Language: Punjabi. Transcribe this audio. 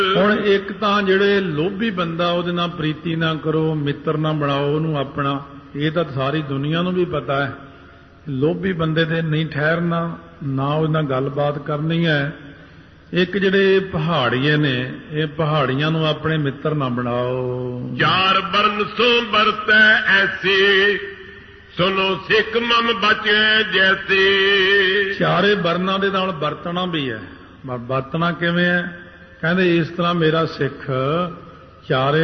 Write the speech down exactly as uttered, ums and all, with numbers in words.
ਹੁਣ ਇੱਕ ਤਾਂ ਜਿਹੜੇ ਲੋਭੀ ਬੰਦਾ ਉਹਦੇ ਨਾਲ ਪ੍ਰੀਤੀ ਨਾ ਕਰੋ, ਮਿੱਤਰ ਨਾ ਬਣਾਓ ਉਹਨੂੰ ਆਪਣਾ। ਇਹ ਤਾਂ ਸਾਰੀ ਦੁਨੀਆ ਨੂੰ ਵੀ ਪਤਾ ਹੈ। ਲੋਭੀ ਬੰਦੇ ਤੇ ਨਹੀਂ ਠਹਿਰਨਾ, ਨਾ ਉਹਦੇ ਨਾਲ ਗੱਲਬਾਤ ਕਰਨੀ ਹੈ। ਇੱਕ ਜਿਹੜੇ ਪਹਾੜੀਏ ਨੇ, ਇਹ ਪਹਾੜੀਆਂ ਨੂੰ ਆਪਣੇ ਮਿੱਤਰ ਨਾ ਬਣਾਓ। ਚਾਰ ਬਰਨ ਸੋ ਵਰਤੈ ਐਸੀ, ਸੁਨੋ ਸਿੱਖ ਮਮ ਬਚੇ ਜੈਸੀ। ਚਾਰੇ ਵਰਨਾਂ ਦੇ ਨਾਲ ਵਰਤਣਾ ਵੀ ਹੈ। ਵਰਤਣਾ ਕਿਵੇਂ ਹੈ? ਕਹਿੰਦੇ ਇਸ ਤਰ੍ਹਾਂ ਮੇਰਾ ਸਿੱਖ ਚਾਰੇ